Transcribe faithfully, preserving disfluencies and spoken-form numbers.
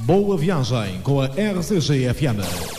Boa viagem com a R C G F M.